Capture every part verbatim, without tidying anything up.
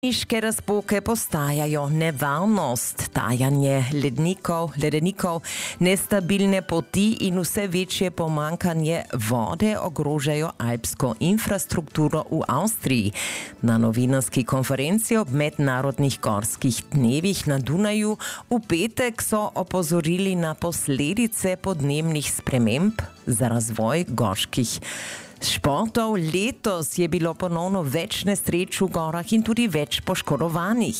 Niške razpoke postajajo nevarnost, tajanje lednikov, ledenikov, nestabilne poti in vse večje pomankanje vode ogrožajo alpsko infrastrukturo v Avstriji. Na novinarski konferenci ob mednarodnih gorskih dnevih na Dunaju v petek so opozorili na posledice podnebnih sprememb za razvoj gorskih športov. Letos je bilo ponovno več nesreč v gorah in tudi več poškodovanih.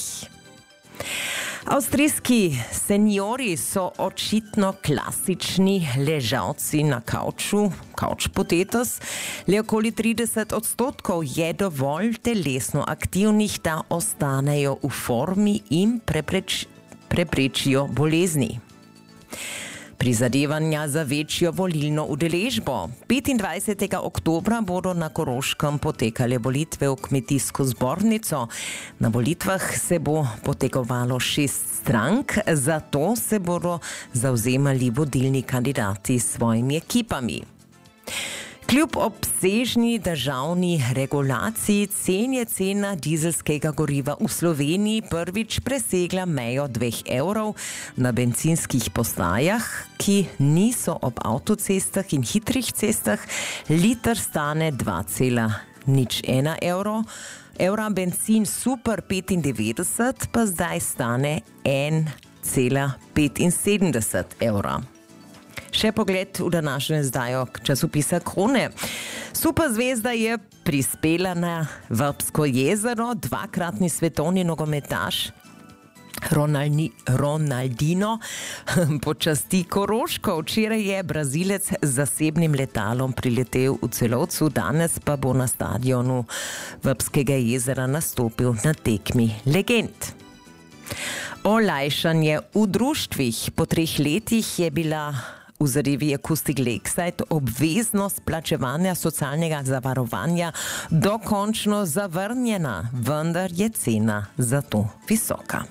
Avstrijski seniori so očitno klasični ležalci na kavču, couch potatoes. Le okoli trideset odstotkov je dovolj telesno aktivnih, da ostanejo v formi in prepreč, preprečijo bolezni. Prizadevanja za večjo volilno udeležbo. petindvajsetega oktobra bodo na Koroškem potekale volitve v kmetijsko zbornico. Na volitvah se bo potegovalo šest strank, zato se bodo zavzemali vodilni kandidati s svojimi ekipami. Kljub obsežni državni regulaciji cen je cena dizelskega goriva v Sloveniji prvič presegla mejo dveh evrov na bencinskih postajah, ki niso ob avtocestah in hitrih cestah. Liter stane dva cela nič ena evro, evra, bencin super petindevetdeset pa zdaj stane en cela petinsedemdeset evra. Še pogled v današnjo izdajo časopisa Krone. Superzvezda je prispela na Vrbsko jezero, dvakratni svetovni nogometaš Ronaldi, Ronaldinho počasti Koroško. Včeraj je Brazilec z zasebnim letalom priletel v Celovcu, danes pa bo na stadionu Vrbskega jezera nastopil na tekmi legend. Olajšanje v društvih. Po treh letih je bila v zadevi Acoustic Lakeside obveznost plačevanja socialnega zavarovanja dokončno zavrnjena, vendar je cena za to visoka.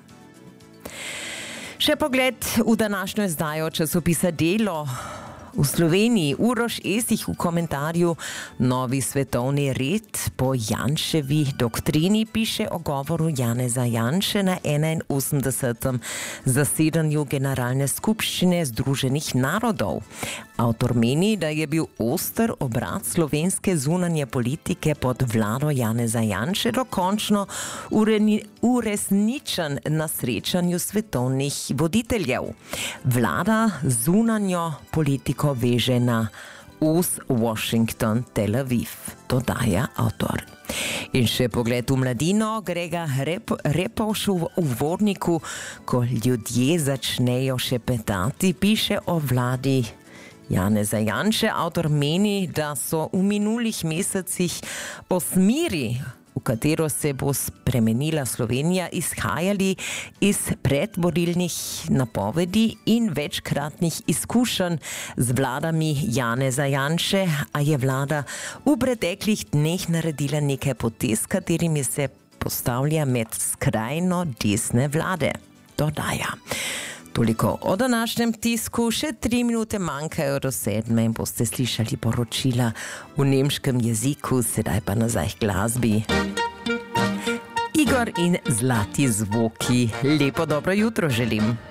Še pogled v današnjo izdajo časopisa Delo. V Sloveniji Uroš Esih v komentarju Novi svetovni red po Janševi doktrini piše o govoru Janeza Janše na enainosemdesetem zasedanju Generalne skupščine Združenih narodov. Avtor meni, da je bil oster obrat slovenske zunanje politike pod vlado Janeza Janše dokončno uresničen na srečanju svetovnih voditeljev. Vlada zunanjo politiko veže na os Washington Tel Aviv, dodaja avtor. In še pogled v Mladino. Grega Rep, Repovš v uvodniku, ko ljudje začnejo šepetati, piše o vladi Janeza Janše. Avtor meni, da so v minulih mesecih o smeri, v katero se bo spremenila Slovenija, izhajali iz predvolilnih napovedi in večkratnih izkušenj z vladami Janeza Janše, a je vlada v preteklih dneh naredila nekaj potez, katerimi se postavlja med skrajno desne vlade, dodaja. Toliko o današnjem tisku, še tri minute manjkajo do sedme in boste slišali poročila v nemškem jeziku, sedaj pa nazaj k glasbi. Igor in Zlati zvoki, lepo dobro jutro želim.